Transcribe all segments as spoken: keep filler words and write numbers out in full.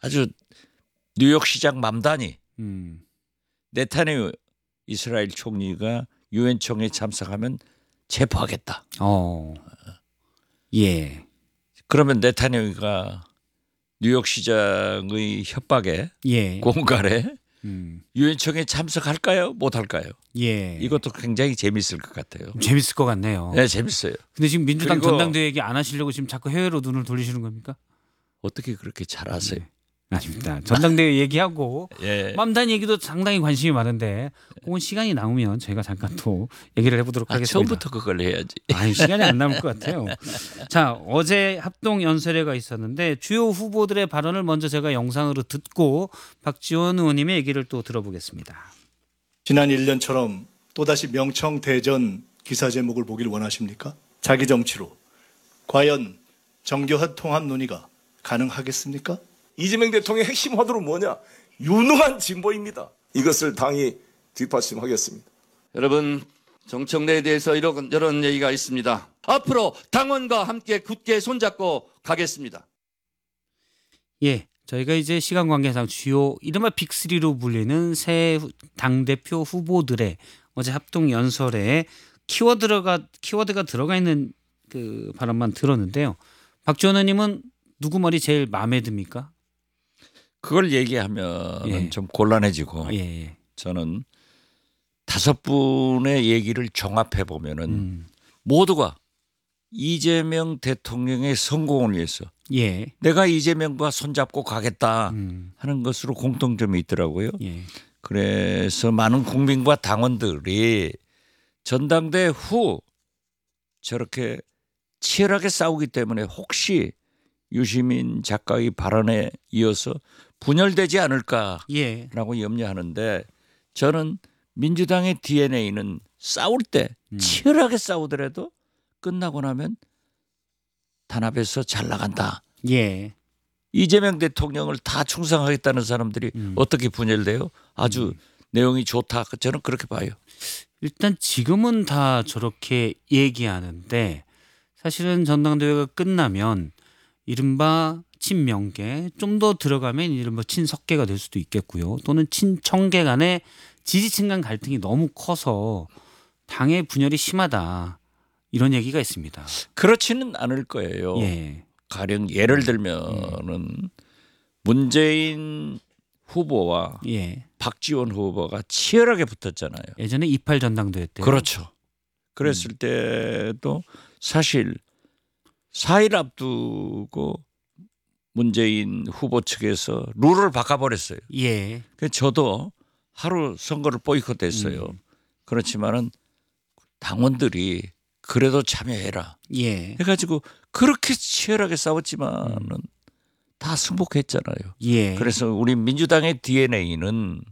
아주 뉴욕시장 맘다니 음. 네타냐후 이스라엘 총리가 유엔 총회에 참석하면 체포하겠다. 어. 예. 그러면 네타냐후가 뉴욕시장의 협박에 예. 공갈에 음. 유엔 총회에 참석할까요? 못할까요? 예. 이것도 굉장히 재밌을 것 같아요. 재밌을 것 같네요. 네, 재밌어요. 근데 지금 민주당 그리고 전당대회 얘기 안 하시려고 지금 자꾸 해외로 눈을 돌리시는 겁니까? 어떻게 그렇게 잘 아세요? 네. 아닙니다. 전당대회 얘기하고 예. 맘단 얘기도 상당히 관심이 많은데 그건 시간이 남으면 저희가 잠깐 또 얘기를 해보도록 아, 하겠습니다. 처음부터 그걸 해야지. 아니, 시간이 안 남을 것 같아요. 자, 어제 합동 연설회가 있었는데 주요 후보들의 발언을 먼저 제가 영상으로 듣고 박지원 의원님의 얘기를 또 들어보겠습니다. 지난 일 년처럼 또다시 명청대전 기사 제목을 보길 원하십니까? 자기 정치로 과연 정교한 통합 논의가 가능하겠습니까? 이재명 대통령의 핵심 화두는 뭐냐? 유능한 진보입니다. 이것을 당이 뒷받침하겠습니다. 여러분, 정청래에 대해서 이런, 이런 얘기가 있습니다. 앞으로 당원과 함께 굳게 손잡고 가겠습니다. 예, 저희가 이제 시간 관계상 주요 이른바 빅쓰리로 불리는 새 당대표 후보들의 어제 합동 연설에 키워드가 키워드가 들어가 있는 그 발언만 들었는데요. 박지원 의원님은 누구 말이 제일 마음에 듭니까? 그걸 얘기하면 예. 좀 곤란해지고 예, 예. 저는 다섯 분의 얘기를 종합해 보면은 음. 모두가 이재명 대통령의 성공을 위해서 예. 내가 이재명과 손잡고 가겠다 음. 하는 것으로 공통점이 있더라고요. 예. 그래서 많은 국민과 당원들이 전당대회 후 저렇게 치열하게 싸우기 때문에 혹시 유시민 작가의 발언에 이어서 분열되지 않을까라고 예. 염려하는데 저는 민주당의 디엔에이는 싸울 때 음. 치열하게 싸우더라도 끝나고 나면 단합해서 잘 나간다. 예. 이재명 대통령을 다 충성하겠다는 사람들이 음. 어떻게 분열돼요? 아주 음. 내용이 좋다. 저는 그렇게 봐요. 일단 지금은 다 저렇게 얘기하는데 사실은 전당대회가 끝나면 이른바 친명계 좀 더 들어가면 이른바 친석계가 될 수도 있겠고요. 또는 친청계 간의 지지층 간 갈등이 너무 커서 당의 분열이 심하다. 이런 얘기가 있습니다. 그렇지는 않을 거예요. 예. 가령 예를 들면은 문재인 후보와 예. 박지원 후보가 치열하게 붙었잖아요. 예전에 이팔 전당대회 때. 그렇죠. 그랬을 때도 사실 사 일 앞두고 문재인 후보 측에서 룰을 바꿔버렸어요. 예. 그래서 저도 하루 선거를 보이콧했어요. 음. 그렇지만은 당원들이 그래도 참여해라. 예. 해가지고 그렇게 치열하게 싸웠지만은 음. 다 승복했잖아요. 예. 그래서 우리 민주당의 디엔에이는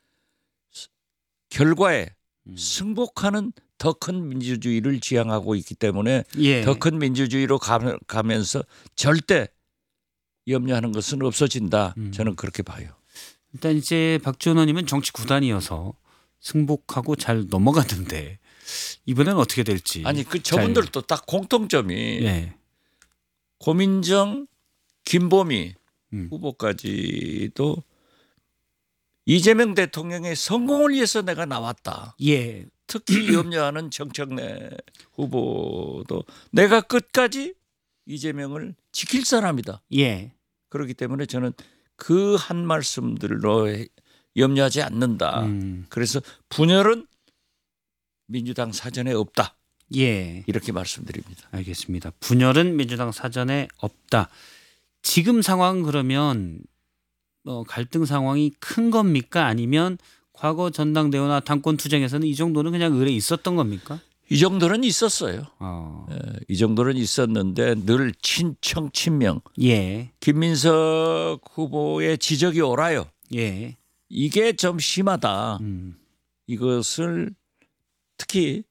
결과에 음. 승복하는 더 큰 민주주의를 지향하고 있기 때문에 예. 더 큰 민주주의로 가면서 절대 염려하는 것은 없어진다. 음. 저는 그렇게 봐요. 일단 이제 박지원 의원님은 정치 구단이어서 승복하고 잘 넘어갔는데 이번에는 어떻게 될지. 아니 그 저분들도 딱 공통점이 예. 고민정, 김보미 음. 후보까지도 이재명 대통령의 성공을 위해서 내가 나왔다. 예. 특히 염려하는 정청래 후보도 내가 끝까지 이재명을 지킬 사람이다. 예. 그렇기 때문에 저는 그 한 말씀들로 염려하지 않는다. 음. 그래서 분열은 민주당 사전에 없다. 예. 이렇게 말씀드립니다. 알겠습니다. 분열은 민주당 사전에 없다. 지금 상황 그러면 어, 갈등 상황이 큰 겁니까? 아니면 과거 전당대회나 당권 투쟁에서는 이 정도는 그냥 의뢰 있었던 겁니까? 이 정도는 있었어요. 어. 예, 이 정도는 있었는데 늘 친청 친명. 예. 김민석 후보의 지적이 옳아요. 예. 이게 좀 심하다. 음. 이것을 특히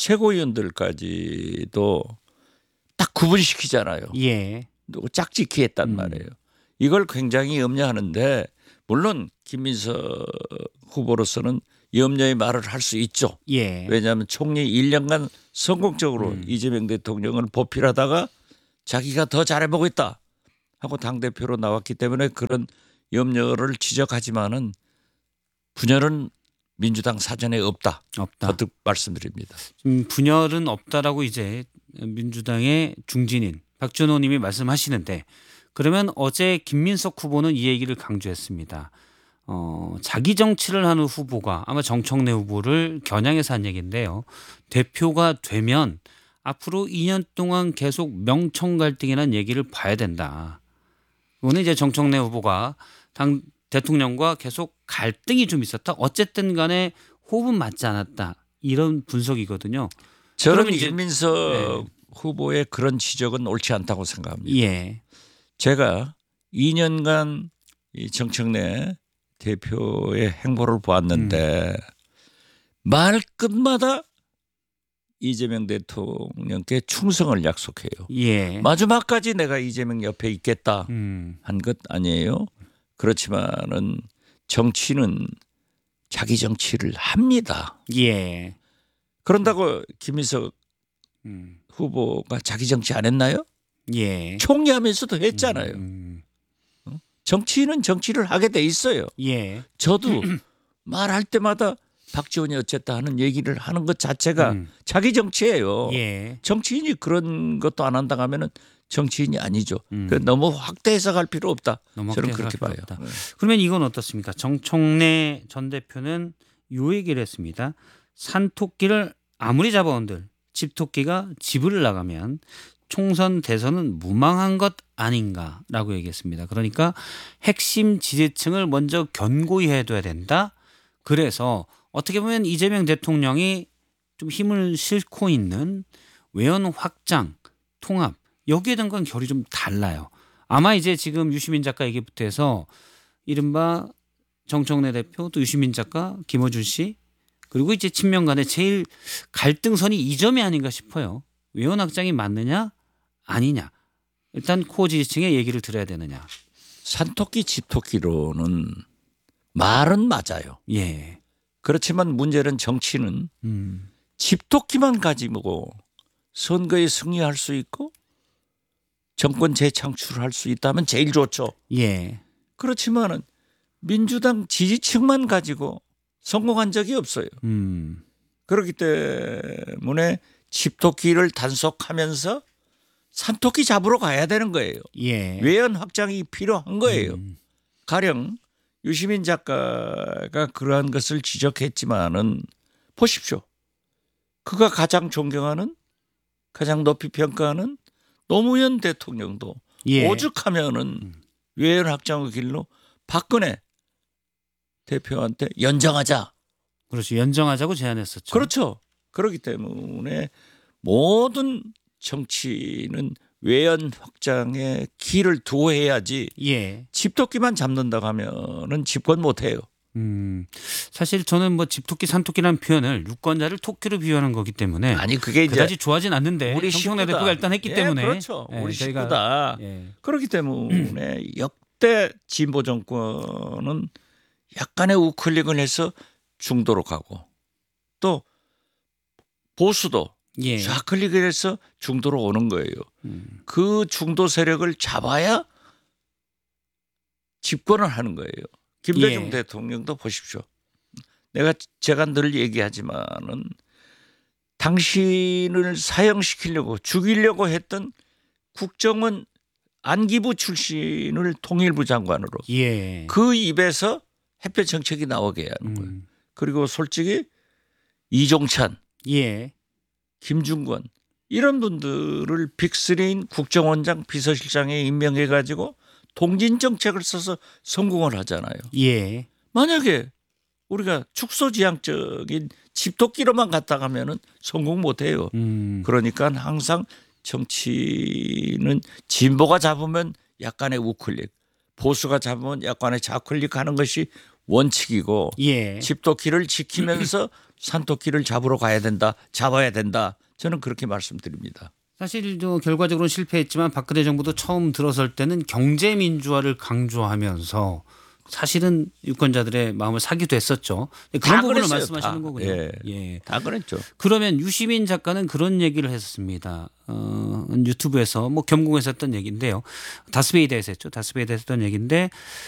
최고위원들까지도 딱 구분시키잖아요. 예. 누구 짝짓기 했단 음. 말이에요. 이걸 굉장히 염려하는데 물론 김민석 후보로서는 염려의 말을 할 수 있죠. 예. 왜냐하면 총리 일 년간 성공적으로 음. 이재명 대통령을 보필하다가 자기가 더 잘해보고 있다 하고 당대표로 나왔기 때문에 그런 염려를 지적하지만은 분열은 민주당 사전에 없다. 없다. 거듭 말씀드립니다. 음, 분열은 없다라고 이제 민주당의 중진인 박준호 님이 말씀하시는데 그러면 어제 김민석 후보는 이 얘기를 강조했습니다. 어, 자기 정치를 하는 후보가 아마 정청래 후보를 겨냥해서 한 얘기인데요. 대표가 되면 앞으로 이 년 동안 계속 명청 갈등이라는 얘기를 봐야 된다. 이거는 이제 정청래 후보가 당 대통령과 계속 갈등이 좀 있었다. 어쨌든 간에 호흡은 맞지 않았다. 이런 분석이거든요. 저는 그러면 이제- 김민석 네. 후보의 그런 지적은 옳지 않다고 생각합니다. 예. 제가 이 년간 이 정청래 대표의 행보를 보았는데 말끝마다 이재명 대통령께 충성을 약속해요. 예. 마지막까지 내가 이재명 옆에 있겠다 음. 한 것 아니에요. 그렇지만은 정치는 자기 정치를 합니다. 예. 그런다고 김민석 음. 후보가 자기 정치 안 했나요? 예. 총리하면서도 했잖아요. 음. 정치인은 정치를 하게 돼 있어요. 예. 저도 말할 때마다 박지원이 어쨌다 하는 얘기를 하는 것 자체가 음. 자기 정치예요. 예. 정치인이 그런 것도 안 한다 하면은 정치인이 아니죠. 음. 그 너무 확대 해석할 필요 없다. 너무 저는 확대 그렇게 봐요. 해석할 필요 네. 그러면 이건 어떻습니까? 정청래 전 대표는 요 얘기를 했습니다. 산토끼를 아무리 잡아온들 집토끼가 집을 나가면 총선 대선은 무망한 것 아닌가라고 얘기했습니다. 그러니까 핵심 지지층을 먼저 견고히 해둬야 된다. 그래서 어떻게 보면 이재명 대통령이 좀 힘을 싣고 있는 외연 확장, 통합 여기에 대한 건 결이 좀 달라요. 아마 이제 지금 유시민 작가 얘기부터 해서 이른바 정청래 대표 또 유시민 작가 김어준 씨 그리고 이제 친명 간에 제일 갈등선이 이 점이 아닌가 싶어요. 외연 확장이 맞느냐 아니냐. 일단 코어 지지층의 얘기를 들어야 되느냐. 산토끼 집토끼로는 말은 맞아요. 예. 그렇지만 문제는 정치는 음. 집토끼만 가지고 선거에 승리할 수 있고 정권 재창출할 수 있다면 제일 좋죠. 예. 그렇지만은 민주당 지지층만 가지고 성공한 적이 없어요. 음. 그렇기 때문에 집토끼를 단속하면서 산토끼 잡으러 가야 되는 거예요. 예. 외연 확장이 필요한 거예요. 음. 가령 유시민 작가가 그러한 것을 지적했지만은 보십시오. 그가 가장 존경하는 가장 높이 평가하는 노무현 대통령도 예. 오죽하면은 외연 확장의 길로 박근혜 대표한테 연장하자. 그렇죠. 연정하자고 제안했었죠. 그렇죠. 그렇기 때문에 모든 정치는 외연 확장에 길을 두어 해야지 예. 집토끼만 잡는다고 하면은 집권 못 해요. 음. 사실 저는 뭐 집토끼 산토끼라는 표현을 유권자를 토끼로 비유하는 거기 때문에 아니 그게 이제 그다지 좋아하진 않는데 우리 정청래 식구다. 대표가 일단 했기 예, 때문에 그렇죠. 예, 우리 저희가- 식구다. 예. 그렇기 때문에 역대 진보 정권은 약간의 우클릭을 해서 중도로 가고 또 보수도 예. 좌클릭을 해서 중도로 오는 거예요. 음. 그 중도 세력을 잡아야 집권을 하는 거예요. 김대중 예. 대통령도 보십시오. 내가 제가 늘 얘기하지만은 당신을 사형시키려고 죽이려고 했던 국정원 안기부 출신을 통일부 장관으로 예. 그 입에서 햇볕 정책이 나오게 하는 거예요. 음. 그리고 솔직히 이종찬, 예. 김중권 이런 분들을 빅쓰리인 국정원장 비서실장에 임명해 가지고 동진 정책을 써서 성공을 하잖아요. 예. 만약에 우리가 축소지향적인 집토끼로만 갔다 가면은 성공 못 해요. 음. 그러니까 항상 정치는 진보가 잡으면 약간의 우클릭, 보수가 잡으면 약간의 좌클릭 하는 것이 원칙이고 예. 집토끼를 지키면서 산토끼를 잡으러 가야 된다. 잡아야 된다. 저는 그렇게 말씀드립니다. 사실 저 결과적으로는 실패했지만 박근혜 정부도 처음 들어설 때는 경제 민주화를 강조하면서 사실은 유권자들의 마음을 사기도 했었죠. 그런 다 부분을 그랬어요, 말씀하시는 다. 거군요. 예. 예. 다 그랬죠. 그러면 유시민 작가는 그런 얘기를 했었습니다. 어, 유튜브에서 뭐 겸공해서 했던 얘기인데요. 다스베이드에서 했죠. 다스베이드에서 했던 얘기인데